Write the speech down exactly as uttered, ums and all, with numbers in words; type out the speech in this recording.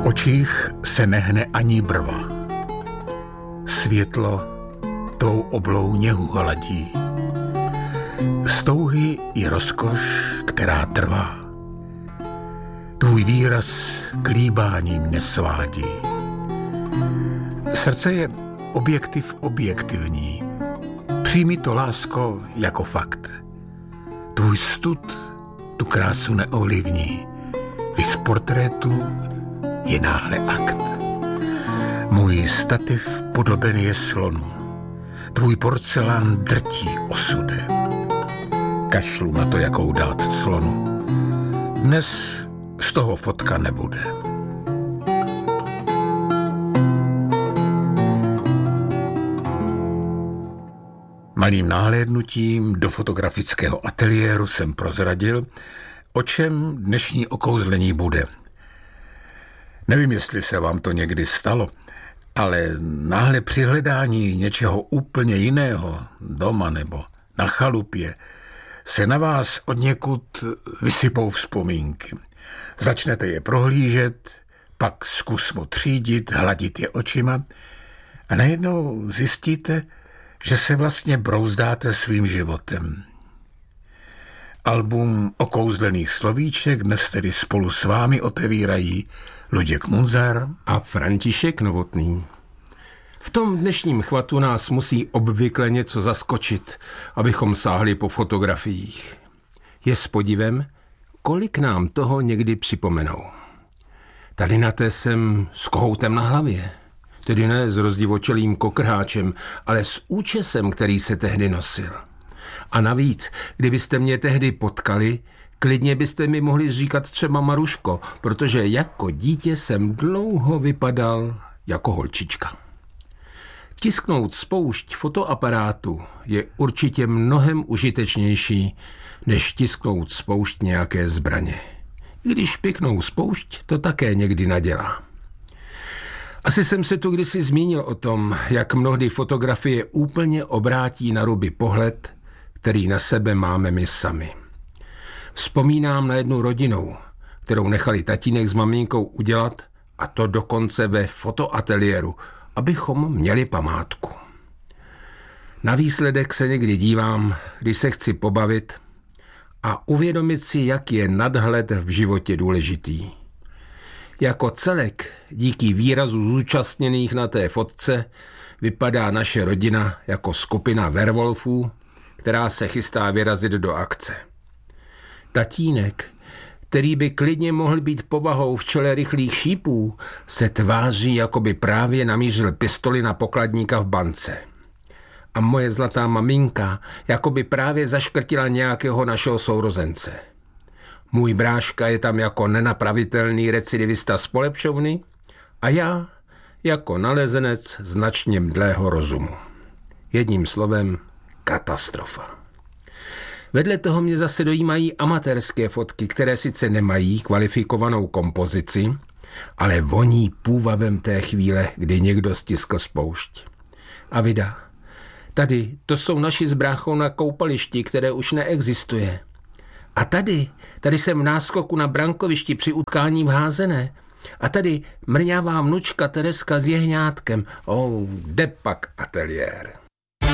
očích se nehne ani brva. Světlo tou oblou něhu hladí. Z touhy i rozkoš, která trvá. Tvůj výraz klíbáním nesvádí. Srdce je objektiv objektivní. Přijmi to, lásko, jako fakt. Tvůj stud tu krásu neovlivní. Když z portrétu je náhle akt. Můj stativ podoben je slonu. Tvůj porcelán drtí osude. Kašlu na to, jakou dát clonu. Dnes z toho fotka nebude. Malým náhlédnutím do fotografického ateliéru jsem prozradil, o čem dnešní okouzlení bude. Nevím, jestli se vám to někdy stalo, ale náhle při hledání něčeho úplně jiného, doma nebo na chalupě, se na vás odněkud vysypou vzpomínky. Začnete je prohlížet, pak zkusmo třídit, hladit je očima a najednou zjistíte, že se vlastně brouzdáte svým životem. Album okouzlených slovíček dnes tedy spolu s vámi otevírají Luděk Munzar a František Novotný. V tom dnešním chvatu nás musí obvykle něco zaskočit, abychom sáhli po fotografiích. Je s podivem, kolik nám toho někdy připomenou. Tady na té jsem s kohoutem na hlavě. Tedy ne s rozdivočelým kokrháčem, ale s účesem, který se tehdy nosil. A navíc, kdybyste mě tehdy potkali, klidně byste mi mohli říkat třeba Maruško, protože jako dítě jsem dlouho vypadal jako holčička. Tisknout spoušť fotoaparátu je určitě mnohem užitečnější, než tisknout spoušť nějaké zbraně. I když pěknou spoušť to také někdy nadělá. Asi jsem se tu kdysi zmínil o tom, jak mnohdy fotografie úplně obrátí na ruby pohled, který na sebe máme my sami. Vzpomínám na jednu rodinu, kterou nechali tatínek s maminkou udělat, a to dokonce ve fotoateliéru, abychom měli památku. Na výsledek se někdy dívám, když se chci pobavit a uvědomit si, jak je nadhled v životě důležitý. Jako celek, díky výrazu zúčastněných na té fotce, vypadá naše rodina jako skupina werwolfů, která se chystá vyrazit do akce. Tatínek, který by klidně mohl být povahou v čele rychlých šípů, se tváří, jako by právě namířil pistoli na pokladníka v bance. A moje zlatá maminka, jako by právě zaškrtila nějakého našeho sourozence. Můj bráška je tam jako nenapravitelný recidivista z polepšovny a já jako nalezenec značně mdlého rozumu. Jedním slovem katastrofa. Vedle toho mě zase dojímají amatérské fotky, které sice nemají kvalifikovanou kompozici, ale voní půvabem té chvíle, kdy někdo stiskl spoušť. A vida, tady to jsou naši s bráchou na koupališti, které už neexistuje. A tady, tady jsem v náskoku na brankovišti při utkání v házené. A tady mrňavá vnučka Tereska s jehňátkem. Oh, kde pak ateliér.